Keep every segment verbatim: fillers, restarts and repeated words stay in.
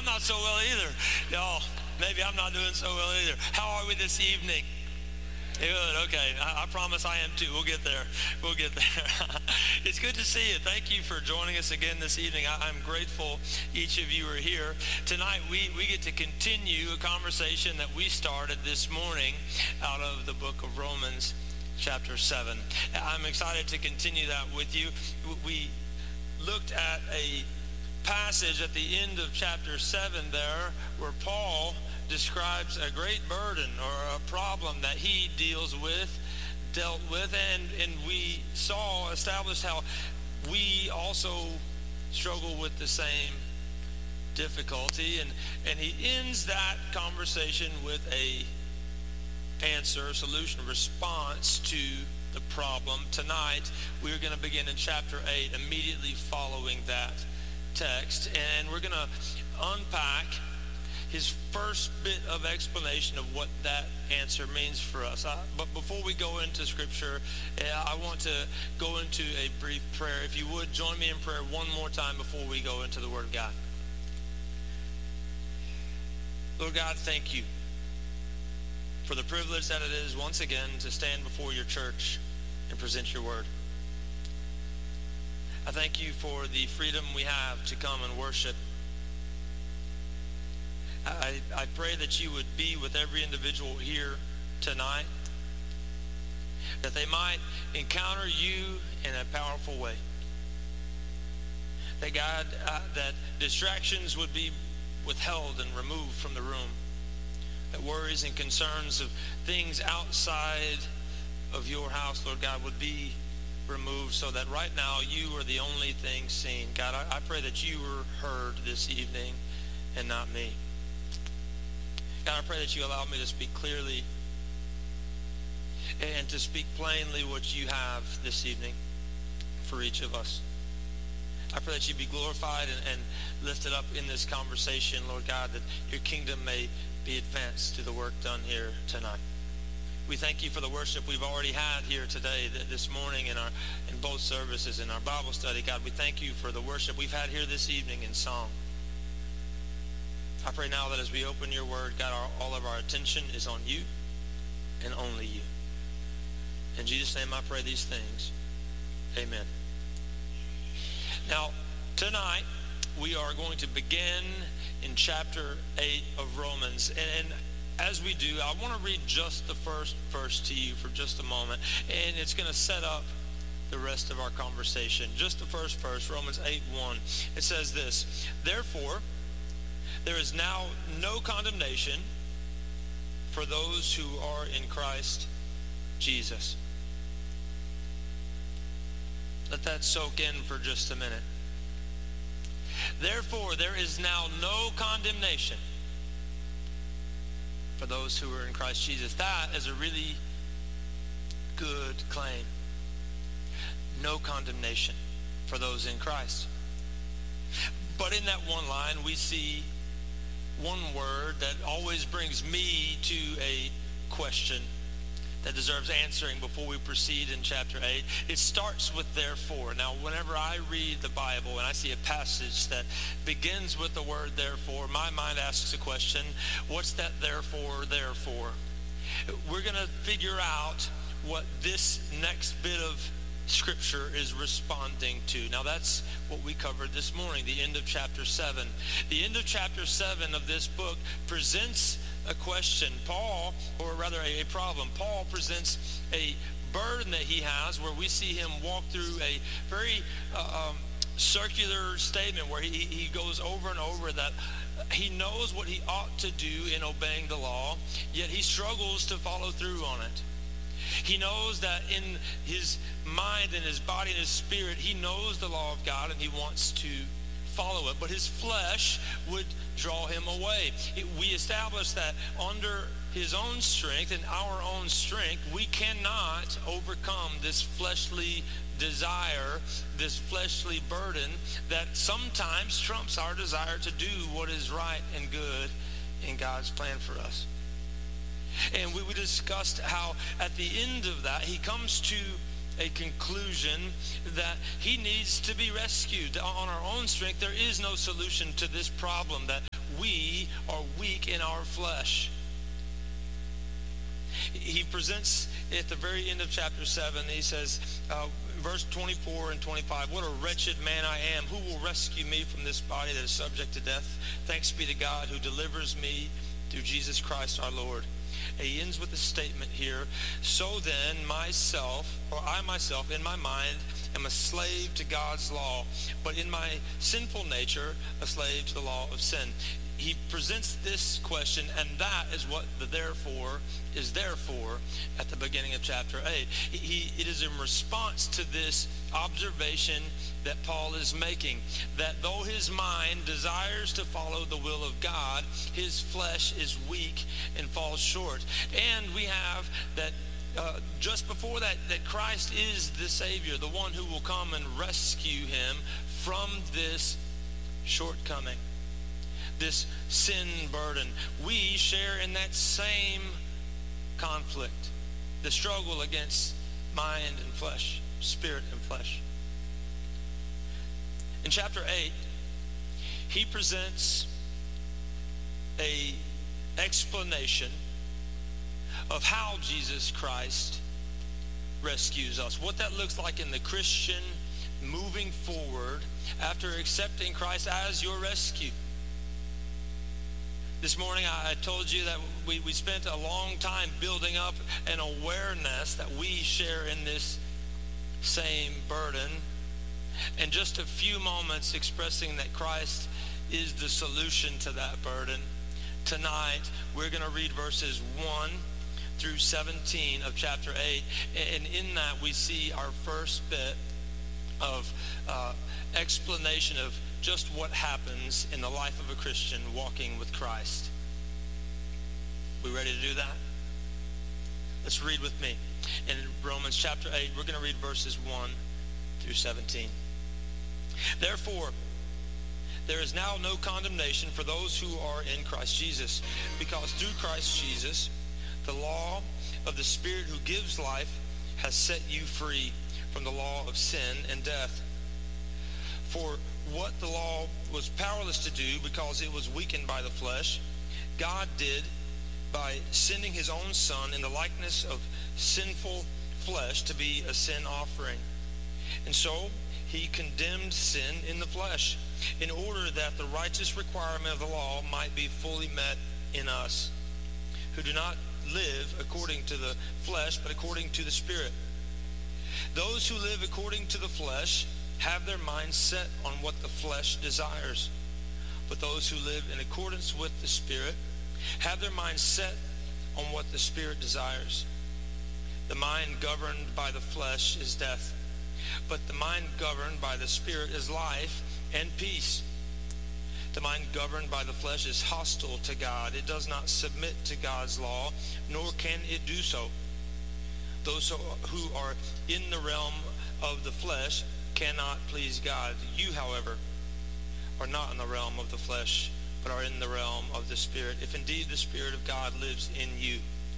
I'm not so well either. Y'all, maybe I'm not doing so well either. How are we this evening? Good, okay. I, I promise I am too. We'll get there. We'll get there. It's good to see you. Thank you for joining us again this evening. I, I'm grateful each of you are here. Tonight we, we get to continue a conversation that we started this morning out of the book of Romans chapter seven. I'm excited to continue that with you. We looked at a passage at the end of chapter seven there where Paul describes a great burden or a problem that he deals with, dealt with, and, and we saw, established how we also struggle with the same difficulty. And, and he ends that conversation with a answer, solution, response to the problem. Tonight, we're going to begin in chapter eight, immediately following that text, and we're going to unpack his first bit of explanation of what that answer means for us. I, but before we go into Scripture, uh, I want to go into a brief prayer. If you would, join me in prayer one more time before we go into the Word of God. Lord God, thank you for the privilege that it is once again to stand before your church and present your Word. I thank you for the freedom we have to come and worship. I, I pray that you would be with every individual here tonight, that they might encounter you in a powerful way. That God, uh, that distractions would be withheld and removed from the room. That worries and concerns of things outside of your house, Lord God, would be removed so that right now you are the only thing seen. God, I, I pray that you were heard this evening and not me. God, I pray that you allow me to speak clearly and to speak plainly what you have this evening for each of us. I pray that you be glorified and, and lifted up in this conversation, Lord God, that your kingdom may be advanced through the work done here tonight. We thank you for the worship we've already had here today, this morning in our in both services, in our Bible study. God, we thank you for the worship we've had here this evening in song. I pray now that as we open your word, God, our, all of our attention is on you and only you. In Jesus' name I pray these things. Amen. Now, tonight we are going to begin in chapter eight of Romans. And, and as we do, I want to read just the first verse to you for just a moment. And it's going to set up the rest of our conversation. Just the first verse, Romans eight one. It says this: Therefore, there is now no condemnation for those who are in Christ Jesus. Let that soak in for just a minute. Therefore, there is now no condemnation for those who are in Christ Jesus. That is a really good claim. No condemnation for those in Christ. But in that one line, we see one word that always brings me to a question that deserves answering before we proceed in chapter eight. It starts with therefore. Now, whenever I read the Bible and I see a passage that begins with the word therefore, my mind asks a question: what's that therefore there for? We're going to figure out what this next bit of Scripture is responding to. Now that's what we covered this morning, the end of chapter seven. The end of chapter seven of this book presents a question. Paul, or rather a, a problem. Paul presents a burden that he has where we see him walk through a very uh, um, circular statement where he, he goes over and over that he knows what he ought to do in obeying the law, yet he struggles to follow through on it. He knows that in his mind and his body and his spirit, he knows the law of God and he wants to follow it. But his flesh would draw him away. It, we established that under his own strength and our own strength, we cannot overcome this fleshly desire, this fleshly burden that sometimes trumps our desire to do what is right and good in God's plan for us. And we, we discussed how at the end of that, he comes to a conclusion that he needs to be rescued. On our own strength, there is no solution to this problem that we are weak in our flesh. He presents at the very end of chapter seven, he says, uh, verse twenty-four and twenty-five, what a wretched man I am. Who will rescue me from this body that is subject to death? Thanks be to God who delivers me through Jesus Christ our Lord. And he ends with a statement here. So then myself, or I myself in my mind, am a slave to God's law, but in my sinful nature, a slave to the law of sin. He presents this question, and that is what the therefore is there for at the beginning of chapter eight. He, he, it is in response to this observation that Paul is making, that though his mind desires to follow the will of God, his flesh is weak and falls short. And we have that uh, just before that, that Christ is the Savior, the one who will come and rescue him from this shortcoming, this sin burden. We share in that same conflict, the struggle against mind and flesh, spirit and flesh. In chapter eight, he presents a explanation of how Jesus Christ rescues us, what that looks like in the Christian moving forward after accepting Christ as your rescue. This morning I told you that we, we spent a long time building up an awareness that we share in this same burden, and just a few moments expressing that Christ is the solution to that burden. Tonight we're going to read verses one through seventeen of chapter eight, and in that we see our first bit of uh, explanation of just what happens in the life of a Christian walking with Christ. We ready to do that? Let's read with me. In Romans chapter eight, we're going to read verses one through seventeen. Therefore, there is now no condemnation for those who are in Christ Jesus, because through Christ Jesus, the law of the Spirit who gives life has set you free from the law of sin and death. For what the law was powerless to do because it was weakened by the flesh, God did by sending his own Son in the likeness of sinful flesh to be a sin offering. And so he condemned sin in the flesh, in order that the righteous requirement of the law might be fully met in us, who do not live according to the flesh, but according to the Spirit. Those who live according to the flesh have their minds set on what the flesh desires. But those who live in accordance with the Spirit have their minds set on what the Spirit desires. The mind governed by the flesh is death, but the mind governed by the Spirit is life and peace. The mind governed by the flesh is hostile to God. It does not submit to God's law, nor can it do so. Those who are in the realm of the flesh cannot please God. You, however, are not in the realm of the flesh, but are in the realm of the Spirit, if indeed the Spirit of God lives in you.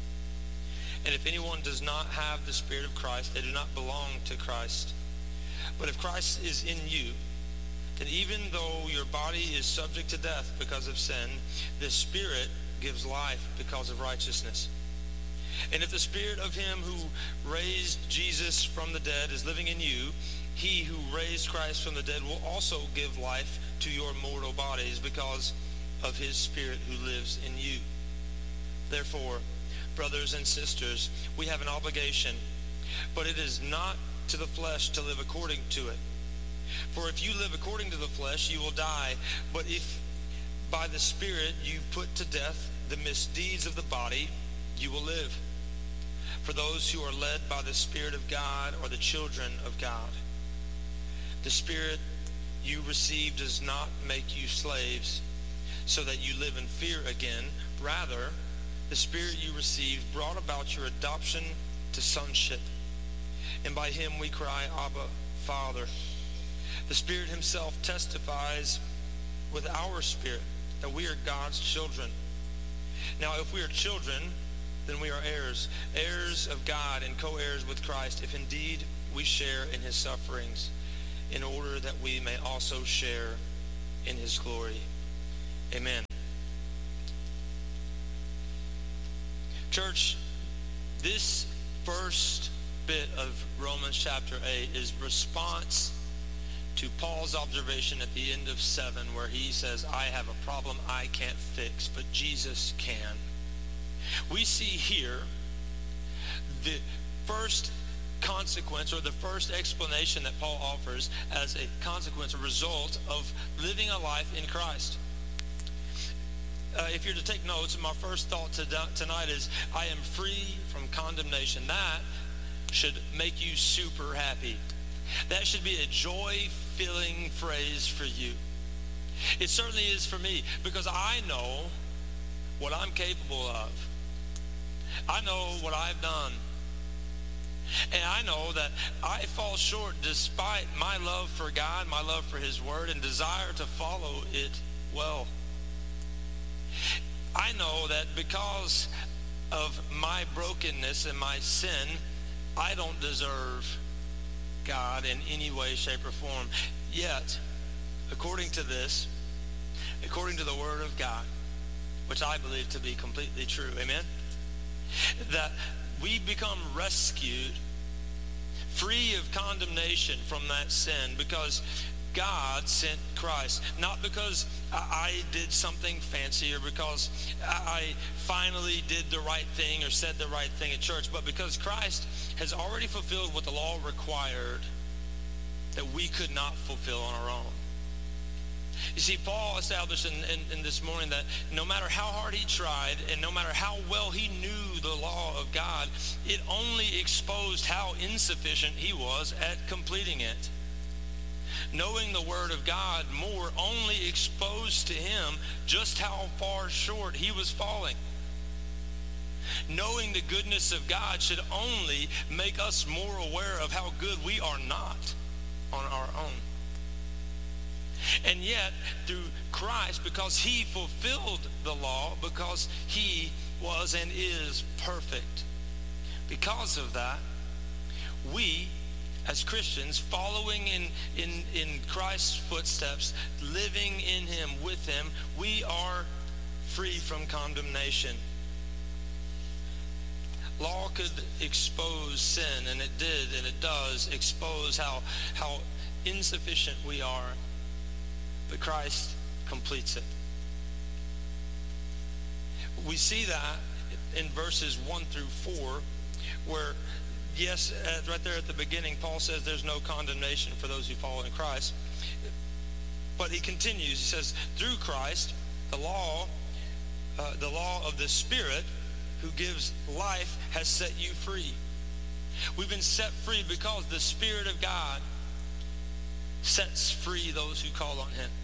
And if anyone does not have the Spirit of Christ, they do not belong to Christ. But if Christ is in you, then even though your body is subject to death because of sin, the Spirit gives life because of righteousness. And if the Spirit of him who raised Jesus from the dead is living in you, he who raised Christ from the dead will also give life to your mortal bodies because of his Spirit who lives in you. Therefore, brothers and sisters, we have an obligation, but it is not to the flesh to live according to it. For if you live according to the flesh, you will die. But if by the Spirit you put to death the misdeeds of the body, you will live. For those who are led by the Spirit of God are the children of God. The Spirit you received does not make you slaves, so that you live in fear again. Rather, the Spirit you received brought about your adoption to sonship. And by him we cry, Abba, Father. The Spirit himself testifies with our spirit that we are God's children. Now, if we are children, then we are heirs, heirs of God and co-heirs with Christ, if indeed we share in his sufferings, in order that we may also share in his glory. Amen. Church, this first bit of Romans chapter eight is response to Paul's observation at the end of seven, where he says, I have a problem I can't fix, but Jesus can. We see here the first consequence, or the first explanation that Paul offers as a consequence, a result of living a life in Christ. Uh, if you're to take notes, my first thought to, tonight is, I am free from condemnation. That should make you super happy. That should be a joy-filling phrase for you. It certainly is for me, because I know what I'm capable of. I know what I've done. And I know that I fall short despite my love for God, my love for his word, and desire to follow it well. I know that because of my brokenness and my sin, I don't deserve God in any way, shape, or form. Yet, according to this, according to the word of God, which I believe to be completely true, amen? That we become rescued, free of condemnation from that sin, because God sent Christ. Not because I did something fancy, or because I finally did the right thing or said the right thing at church, but because Christ has already fulfilled what the law required that we could not fulfill on our own. You see, Paul established in, in, in this morning that no matter how hard he tried, and no matter how well he knew the law of God, it only exposed how insufficient he was at completing it. Knowing the word of God more only exposed to him just how far short he was falling. Knowing the goodness of God should only make us more aware of how good we are not on our own. And yet, through Christ, because he fulfilled the law, because he was and is perfect, because of that, we, as Christians, following in, in, in Christ's footsteps, living in him, with him, we are free from condemnation. Law could expose sin, and it did, and it does expose how, how insufficient we are. But Christ completes it. We see that in verses one through four, where, yes, right there at the beginning, Paul says there's no condemnation for those who follow in Christ. But he continues, he says, through Christ, the law, uh, the law of the Spirit who gives life has set you free. We've been set free because the Spirit of God sets free those who call on him.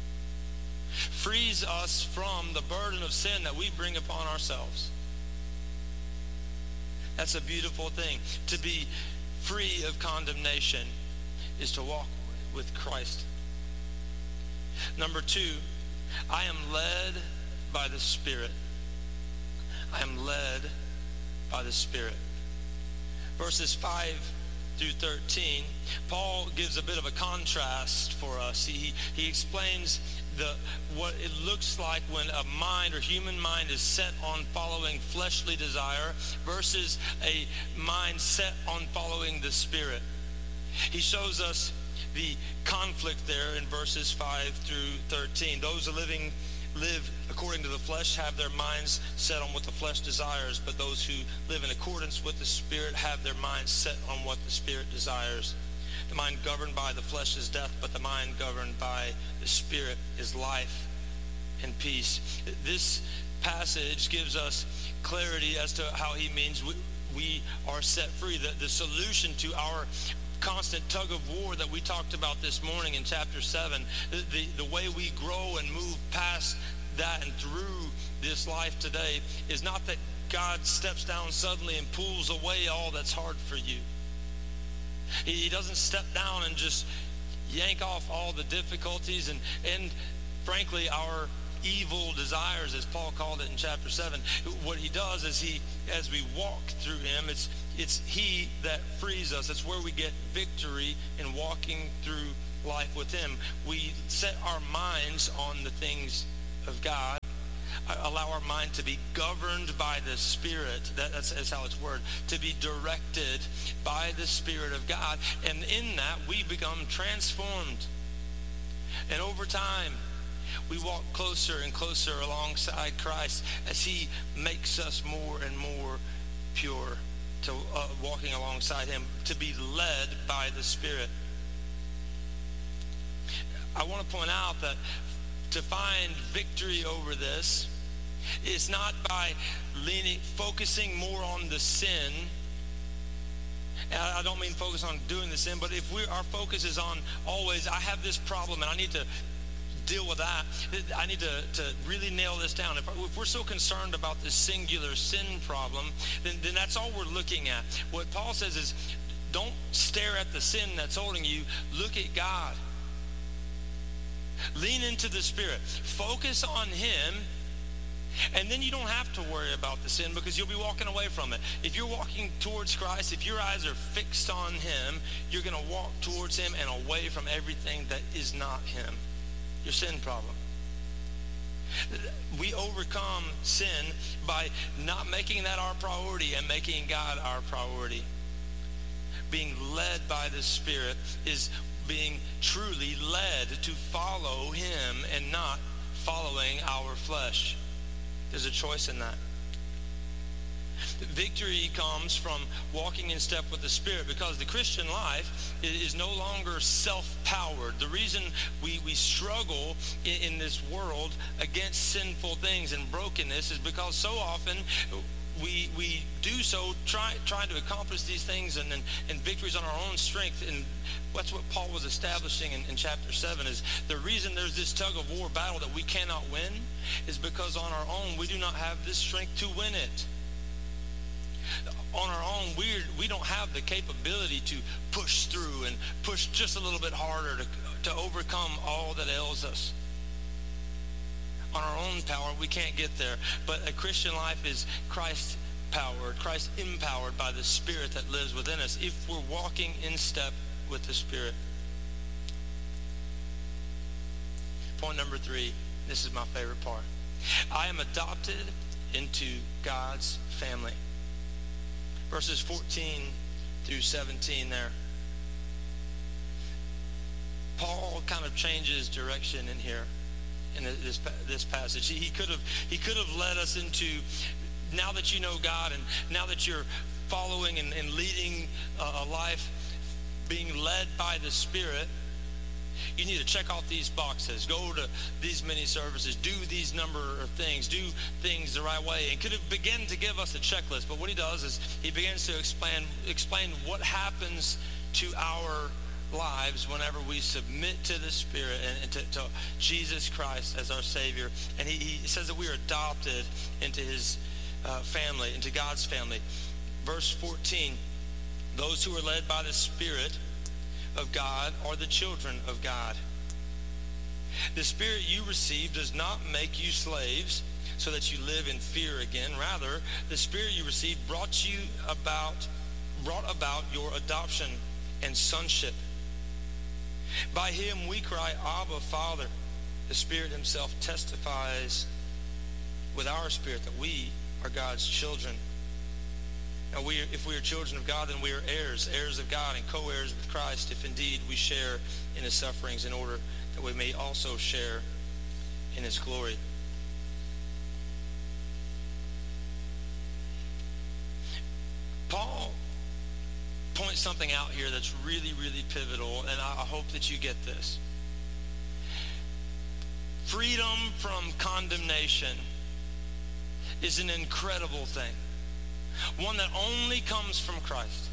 Frees us from the burden of sin that we bring upon ourselves. That's a beautiful thing. To be free of condemnation is to walk with Christ. Number two, I am led by the Spirit. I am led by the Spirit. Verses five through thirteen, Paul gives a bit of a contrast for us. He, he explains the what it looks like when a mind or human mind is set on following fleshly desire versus a mind set on following the Spirit. He shows us the conflict there in verses five through thirteen. Those who living live according to the flesh have their minds set on what the flesh desires, but those who live in accordance with the Spirit have their minds set on what the Spirit desires. The mind governed by the flesh is death, but the mind governed by the Spirit is life and peace. This passage gives us clarity as to how he means we, we are set free. The, the solution to our constant tug of war that we talked about this morning in chapter seven, the, the way we grow and move past that and through this life today is not that God steps down suddenly and pulls away all that's hard for you. He doesn't step down and just yank off all the difficulties and, and frankly, our evil desires, as Paul called it in chapter seven. What he does is he, as we walk through him, it's it's he that frees us. It's where we get victory in walking through life with him. We set our minds on the things of God. allow our mind to be governed by the Spirit. That, that's, that's how it's worded. To be directed by the Spirit of God. And in that, we become transformed. And over time, we walk closer and closer alongside Christ as he makes us more and more pure, to uh, walking alongside him, to be led by the Spirit. I want to point out that to find victory over this is not by leaning, focusing more on the sin. And I don't mean focus on doing the sin, but if we our focus is on always, I have this problem and I need to deal with that. I need to, to really nail this down. If, if we're so concerned about this singular sin problem, then, then that's all we're looking at. What Paul says is, don't stare at the sin that's holding you. Look at God. Lean into the Spirit. Focus on him, and then you don't have to worry about the sin because you'll be walking away from it. If you're walking towards Christ, if your eyes are fixed on him, you're going to walk towards him and away from everything that is not him. Your sin problem. We overcome sin by not making that our priority and making God our priority. Being led by the Spirit is being truly led to follow him and not following our flesh. There's a choice in that. Victory comes from walking in step with the Spirit, because the Christian life is no longer self-powered. The reason we, we struggle in, in this world against sinful things and brokenness is because so often we we do so try, trying to accomplish these things and, and, and victories on our own strength. And that's what Paul was establishing in, in chapter seven, is the reason there's this tug-of-war battle that we cannot win is because on our own we do not have this strength to win it. On our own, we we don't have the capability to push through and push just a little bit harder to, to overcome all that ails us. On our own power, we can't get there. But a Christian life is Christ-powered, Christ-empowered by the Spirit that lives within us if we're walking in step with the Spirit. Point number three, this is my favorite part. I am adopted into God's family. Verses fourteen through seventeen there. Paul kind of changes direction in here, in this this passage. He could have he could have led us into, now that you know God and now that you're following and, and leading a, a life being led by the Spirit, you need to check off these boxes, go to these many services, do these number of things, do things the right way. And could have begun to give us a checklist, but what he does is he begins to explain explain what happens to our lives whenever we submit to the Spirit and, and to, to Jesus Christ as our Savior. And he, he says that we are adopted into his uh, family, into God's family. Verse fourteen, those who are led by the Spirit of God are the children of God. The Spirit you received does not make you slaves so that you live in fear again. Rather, the Spirit you received brought you about, brought about your adoption and sonship. By him we cry, Abba, Father. The Spirit himself testifies with our spirit that we are God's children. Now, we, if we are children of God, then we are heirs, heirs of God and co-heirs with Christ, if indeed we share in his sufferings, in order that we may also share in his glory. Paul points something out here that's really, really pivotal, and I hope that you get this. Freedom from condemnation is an incredible thing. One that only comes from Christ.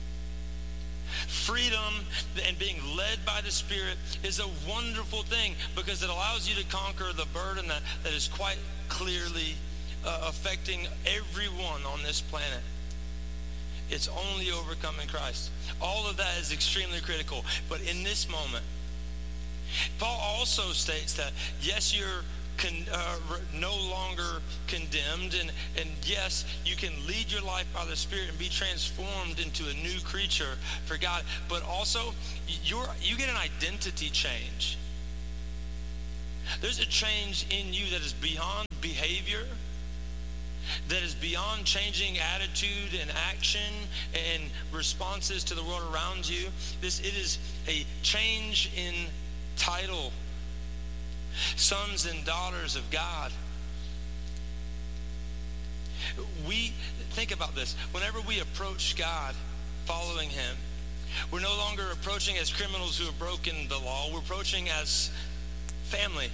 Freedom and being led by the Spirit is a wonderful thing because it allows you to conquer the burden that, that is quite clearly uh, affecting everyone on this planet. It's only overcome in Christ. All of that is extremely critical. But in this moment, Paul also states that, yes, you're Con, uh, no longer condemned, and, and yes, you can lead your life by the Spirit and be transformed into a new creature for God, but also you're, you get an identity change. There's a change in you that is beyond behavior. behavior that is beyond changing attitude and action and responses to the world around you. This, it is a change in title. Sons and daughters of God. We, think about this. Whenever we approach God, following him, we're no longer approaching as criminals who have broken the law. We're approaching as family.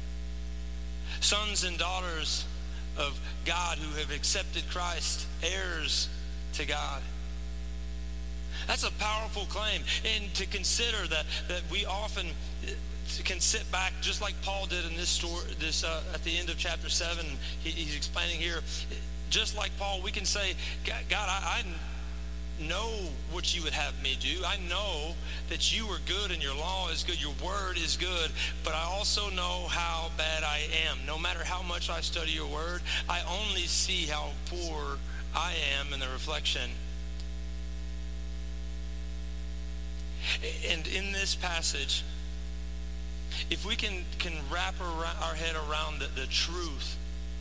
Sons and daughters of God who have accepted Christ, heirs to God. That's a powerful claim. And to consider that, that we often can sit back, just like Paul did in this story, this uh, at the end of chapter seven, he, he's explaining here, just like Paul, we can say, God, I, I know what you would have me do. I know that you are good and your law is good, your word is good, but I also know how bad I am. No matter how much I study your word, I only see how poor I am in the reflection. And in this passage, if we can, can wrap our head around the, the truth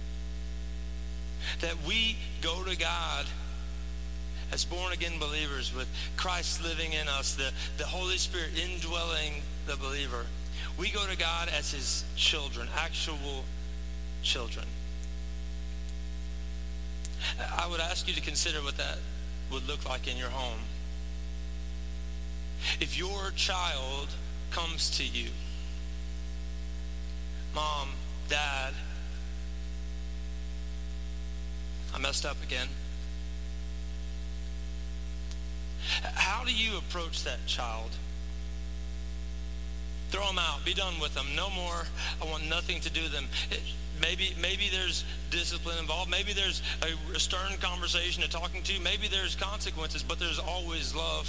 that we go to God as born-again believers with Christ living in us, the, the Holy Spirit indwelling the believer. We go to God as his children, actual children. I would ask you to consider what that would look like in your home. If your child comes to you, Mom, Dad, I messed up again. How do you approach that child? Throw them out. Be done with them. No more. I want nothing to do with them. It, maybe, maybe there's discipline involved. Maybe there's a, a stern conversation, a talking to. Maybe there's consequences, but there's always love.